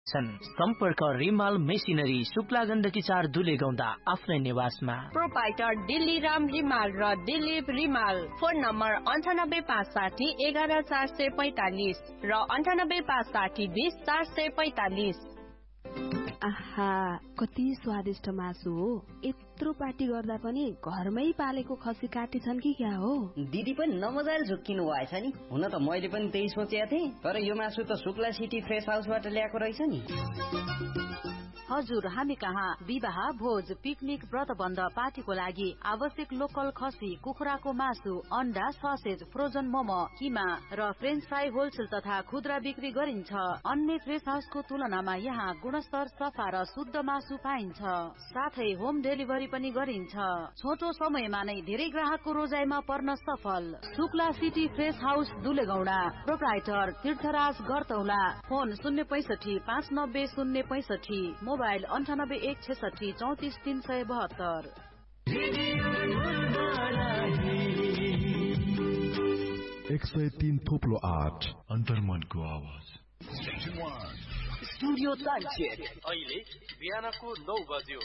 सम्पर्क रिमाल मेसिनरी शुक्ला गण्डकी 4 दुलेगौंडा आफ्नै निवासमा। प्रोपाइटर दिल्ली राम रिमाल र दिलीप रिमाल। फोन नम्बर 9856114445 र 9856204445। आहा कति स्वादिष्ट मासु हो। यत्रो पार्टी गर्दा पनि घरमै पालेको खसी काटेछन् कि क्या हो? दिदी पनि नमजाले झुक्किनु भएछ नि। हुन त मैले पनि त्यही सोचेको थिएँ, तर यो मासु त शुक्ला सिटी फ्रेस हाउसबाट ल्याएको रहेछ नि। हजुर, हामी कहाँ विवाह, भोज, पिकनिक, व्रतबन्ध, पार्टीको लागि आवश्यक लोकल खसी, कुखुराको मासु, अन्डा, ससेज, फ्रोजन मोमो, किमा र फ्रेन्च फ्राई होलसेल तथा खुद्रा बिक्री गरिन्छ। अन्य फ्रेस हाउसको तुलनामा यहाँ गुणस्तर, सफा र शुद्ध मासु पाइन्छ। साथै होम डेलिभरी पनि गरिन्छ। छोटो समयमा नै धेरै ग्राहकको रोजाइमा पर्न सफल। Shukla city fresh house दुलेगौडा। Proprietor तीर्थराज गरतौला। Phone 065 mobile 9816634372। 103.8 अन्तर्मनको आवाज। स्टुडियो टाइम अहिले बिहानको 9 बज्यो।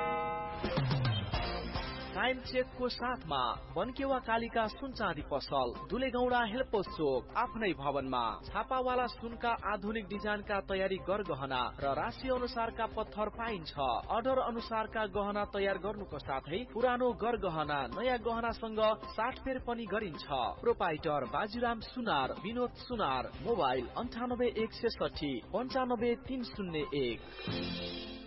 टाइम चेकको साथमा बनकेवा कालिका सुन चाँदी पसल, दुलेगौडा हेल्पोस चोक, आफ्नै भवनमा। छापावाला सुनका आधुनिक डिजाइनका तयारी गरगहना र राशि अनुसारका पत्थर पाइन्छ। अर्डर अनुसारका गहना तयार गर्नुको साथै पुरानो गरगहना नयाँ गहनासँग साटफेर पनि गरिन्छ। प्रोपाइटर बाजीराम सुनार, विनोद सुनार। मोबाइल 9816695301।